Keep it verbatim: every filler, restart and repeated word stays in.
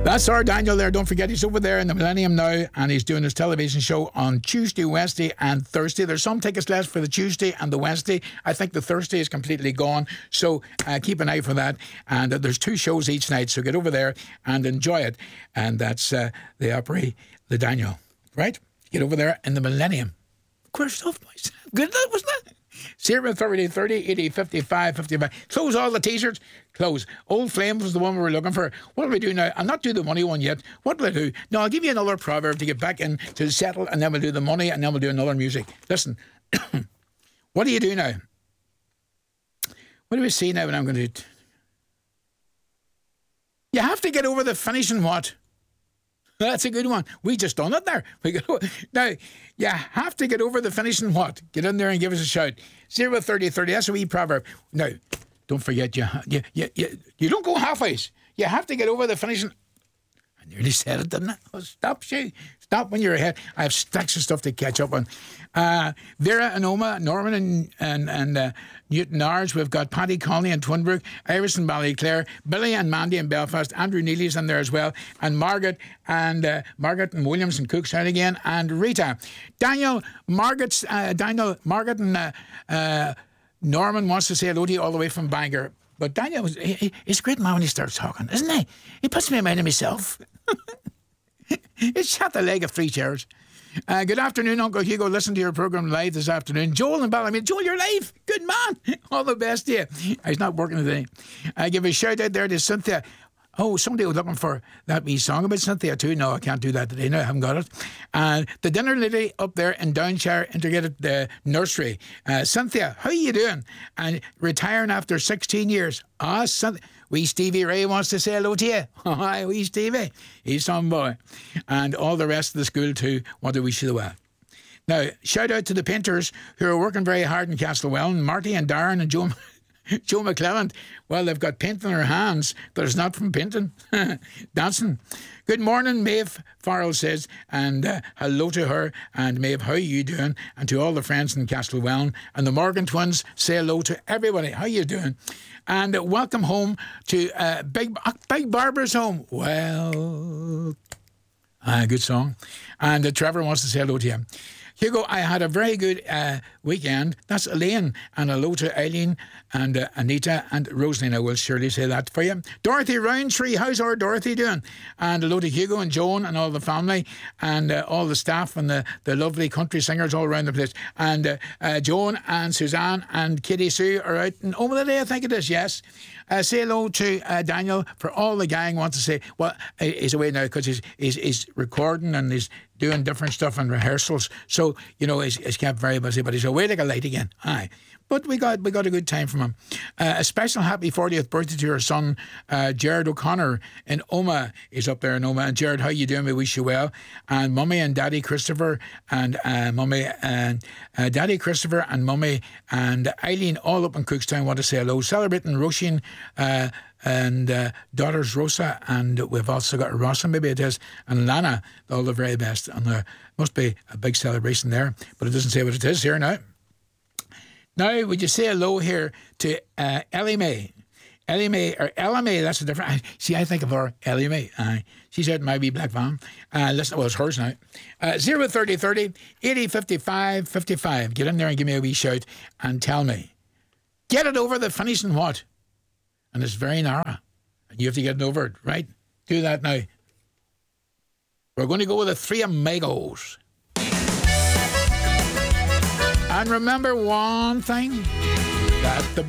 That's our Daniel there. Don't forget, he's over there in the Millennium now, and he's doing his television show on Tuesday, Wednesday and Thursday. There's some tickets left for the Tuesday and the Wednesday. I think the Thursday is completely gone, so uh, keep an eye for that. And uh, there's two shows each night, so get over there and enjoy it. And that's uh, the Opry, the Daniel, right? Get over there in the Millennium. Queer stuff, boys. Good, wasn't it? zero thirty thirty eighty fifty-five fifty-five. Close all the t-shirts. Close. Old Flame was the one we were looking for. What do we do now? I'll not do the money one yet. What will I do? No, I'll give you another proverb to get back in to settle, and then we'll do the money, and then we'll do another music. Listen. What do you do now? What do we see now when I'm going to do? You have to get over the finishing what? That's a good one. We just done it there. We go, now, you have to get over the finishing what? Get in there and give us a shout. zero thirty thirty. That's a wee proverb. Now, don't forget, you, you, you, you, you don't go halfways. You have to get over the finishing. I nearly said it, didn't I? Oh, stop, Shay. Stop when you're ahead. I have stacks of stuff to catch up on. Uh, Vera and Oma, Norman and and, and uh, Newton Ards. We've got Paddy Conley and Twinbrook, Iris and Ballyclare, Billy and Mandy in Belfast, Andrew Neely's in there as well, and Margaret and uh, Margaret and Williams and Cookstown again, and Rita. Daniel, Margaret's, uh, Daniel, Margaret and uh, uh, Norman wants to say hello to you all the way from Bangor. But Daniel, was, he, he, he's a great man when he starts talking, isn't he? He puts me in mind of myself. It's shot the leg of three chairs. Uh, good afternoon, Uncle Hugo. Listen to your programme live this afternoon. Joel and Ballymena. Joel, you're live. Good man. All the best to you. He's not working today. I uh, give a shout out there to Cynthia. Oh, somebody was looking for that wee song about Cynthia too. No, I can't do that today. No, I haven't got it. And uh, the dinner lady up there in Downshire Integrated uh, Nursery. Uh, Cynthia, how are you doing? And retiring after sixteen years. Ah, Cynthia. Wee Stevie Ray wants to say hello to you. Hi, wee Stevie. He's some boy. And all the rest of the school too want to wish you the well. Now, shout out to the painters who are working very hard in Castlewellan. Marty and Darren and Joe... Joe McClelland, well, they've got paint in their hands, but it's not from painting. Dancing. Good morning, Maeve, Farrell says, and uh, hello to her. And Maeve, how are you doing? And to all the friends in Castlewellan. And the Morgan twins, say hello to everybody. How you doing? And uh, welcome home to uh, Big, uh, Big Barbara's home. Well, uh, good song. And uh, Trevor wants to say hello to you. Hugo, I had a very good uh, weekend. That's Elaine. And hello to Eileen and uh, Anita and Rosaline. I will surely say that for you. Dorothy Roundtree, how's our Dorothy doing? And hello to Hugo and Joan and all the family and uh, all the staff and the, the lovely country singers all around the place. And uh, uh, Joan and Suzanne and Kitty Sue are out in over the day, I think it is, yes. Uh, say hello to uh, Daniel for all the gang. Want to say, well, he's away now because he's, he's, he's recording and he's doing different stuff and rehearsals. So, you know, he's, he's kept very busy, but he's away like a light again. Aye. But we got we got a good time from him. Uh, a special happy fortieth birthday to your son, uh, Jared O'Connor in Oma. He's up there in Oma. And Jared, how you doing? We wish you well. And Mummy and Daddy Christopher and uh, Mummy and uh, Daddy Christopher and Mummy and Eileen all up in Cookstown want to say hello. Celebrating Roisin uh, and uh, daughters Rosa, and we've also got Rosa, maybe it is, and Lana. All the very best. And there must be a big celebration there, but it doesn't say what it is here now. Now, would you say hello here to uh, Ellie Mae? Ellie Mae, or Ella Mae, that's a different... See, I think of her, Ellie Mae. Uh, she's out in my wee black van. Uh, listen, well, it's hers now. Uh, zero thirty thirty eighty fifty-five fifty-five. Get in there and give me a wee shout and tell me. Get it over the finishing what? And it's very narrow. And you have to get it over it, right? Do that now. We're going to go with the Three Amigos. And remember one thing, that the